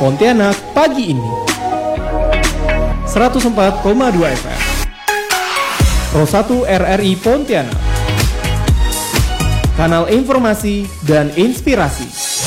Pontianak pagi ini. 104,2 FM. Pro 1 RRI Pontianak. Kanal informasi dan inspirasi.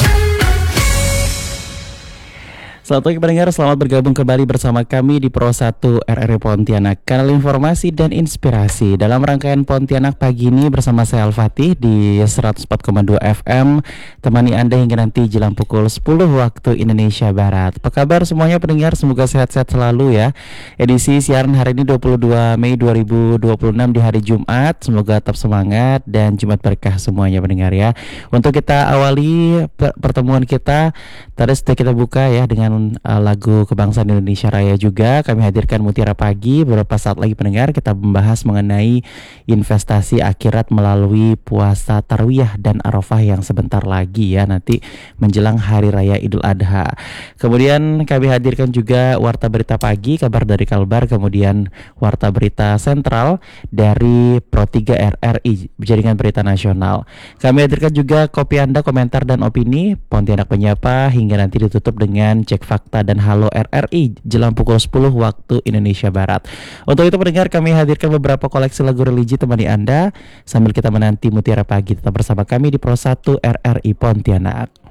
Selamat pagi pendengar, selamat bergabung kembali bersama kami di Pro 1 RRI Pontianak, kanal informasi dan inspirasi. Dalam rangkaian Pontianak pagi ini bersama saya Al-Fatih di 104,2 FM, temani Anda hingga nanti jelang pukul 10 waktu Indonesia Barat. Apa kabar semuanya pendengar? Semoga sehat-sehat selalu ya. Edisi siaran hari ini 22 Mei 2026 di hari Jumat. Semoga tetap semangat dan Jumat berkah semuanya pendengar ya. Untuk kita awali pertemuan kita, tadi sudah kita buka ya dengan lagu Kebangsaan Indonesia Raya juga. Kami hadirkan Mutiara Pagi. Beberapa saat lagi pendengar kita membahas mengenai investasi akhirat melalui puasa Tarwiyah dan Arafah yang sebentar lagi ya, nanti menjelang Hari Raya Idul Adha. Kemudian kami hadirkan juga Warta Berita Pagi, kabar dari Kalbar, kemudian Warta Berita Sentral dari Pro 3 RRI, Jaringan Berita Nasional. Kami hadirkan juga kopi Anda, komentar dan opini Pontianak Menyapa, hingga nanti ditutup dengan Cek Fakta dan Halo RRI jelang pukul 10 waktu Indonesia Barat. Untuk itu pendengar, kami hadirkan beberapa koleksi lagu religi temani Anda sambil kita menanti Mutiara Pagi. Tetap bersama kami di Pro 1 RRI Pontianak.